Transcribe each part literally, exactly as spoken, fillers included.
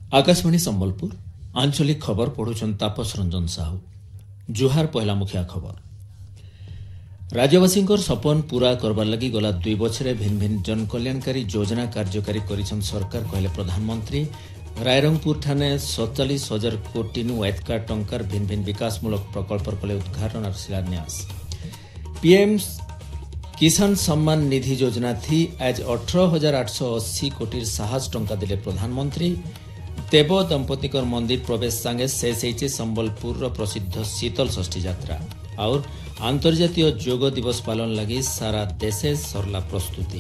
आकाशवाणी संबलपुर आंचलिक खबर पढ़ुछन तापस रंजन साहू। जुहार पहला मुखिया खबर। राज्यवासी सपन पूरा करबार लगी गला दुई बछरे भिन्न भिन्न जन कल्याणकारी योजना कार्यकारी करिछन सरकार कहले प्रधानमंत्री। रायरंगपुर ठाणे सैंतालीस हजार कोटी एतका टंकार भिन्न भिन्न विकासमूलक प्रकल्प कले उद्घाटन और शिलान्यास। पीएम किसान सम्मान निधि योजना थी आज अठारह हजार आठ सौ अस्सी कोटी साहस टंका दिले प्रधानमंत्री। देव दंपति मंदिर प्रवेश सांगे शेष होइछे संबलपुर प्रसिद्ध शीतल षष्ठी यात्रा। और अंतर्जातीय योग दिवस पालन लगी सारा देशे सरला प्रस्तुति।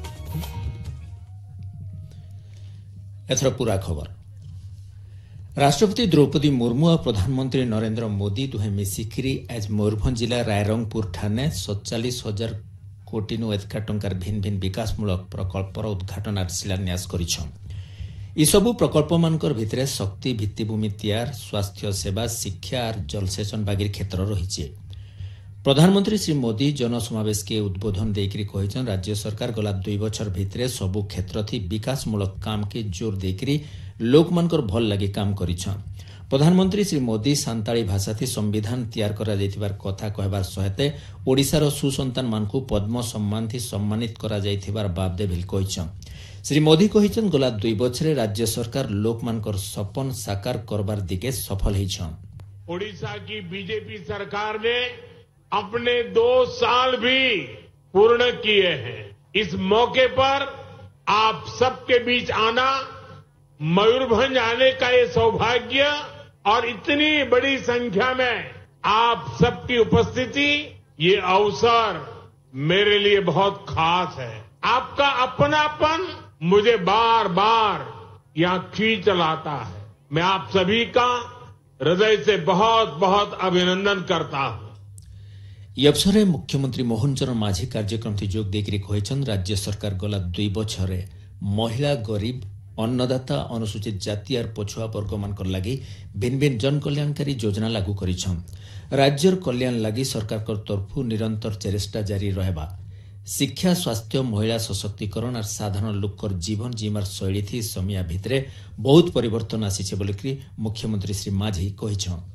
एथर पूरा खबर। राष्ट्रपति द्रौपदी मुर्मू और प्रधानमंत्री नरेंद्र मोदी दुहे मिसिकिरी आज मयूरभंज जिला रायरंगपुर ठाणे सैंतालीस हजार कोटी एतका टंकार भिन्न भिन्न विकासमूलक प्रकल्पर उद्घाटन और शिलान्यास करिछन। इसबू प्रकल्प मानकर भितरे शक्ति भित्तिभूमि तैयार, स्वास्थ्य सेवा, शिक्षा और जलसेचन बागिर क्षेत्र रही। प्रधानमंत्री श्री मोदी जनसमावेश के उद्बोधन देकरी कहिछन राज्य सरकार गला दुई बछर भितरे सबू क्षेत्र थी विकासमूलक काम के जोर देकरी लोक मानकर भल लगी काम करिछन। प्रधानमंत्री श्री मोदी सांताली भाषा थी संविधान तैयार करा जाइथिबार कथा कहबार सहित ओडिशार सुसंतान मानकु पद्म सम्मान थी सम्मानित करा जाइथिबार बाबदेविल कहिछन। श्री मोदी कहिछन गला दुई बछरे राज्य सरकार लोक मानकर सपन साकार करबार दिके सफल होइछन। ओडिशा की बीजेपी सरकार ने अपने दो साल भी पूर्ण किए हैं। इस मौके पर आप सबके बीच आना, मयूरभंज आने का ये सौभाग्य और इतनी बड़ी संख्या में आप सबकी उपस्थिति, ये अवसर मेरे लिए बहुत खास है। आपका अपनापन मुझे बार बार यहां खींच लाता है। मैं आप सभी का हृदय से बहुत बहुत अभिनंदन करता हूं। यह अवसर मुख्यमंत्री मोहन चरण माझी कार्यक्रम थी जोग देकरी कहिछन राज्य सरकार गला दुई बछरे महिला, गरीब, अन्नदाता, अनुसूचित जाति और पछुआ वर्ग मानकर लगी भिन्न भिन्न जन कल्याणकारी योजना लागू करिछन। राज्यर कल्याण लगी सरकार तरफु निरंतर चेष्टा जारी रहबा। शिक्षा, स्वास्थ्य, महिला सशक्तिकरण और साधारण लोकर जीवन जीमार शैली थी समिया भितरे बहुत परिवर्तन आसीछे बोलिकरी मुख्यमंत्री श्री माझी कहिछन।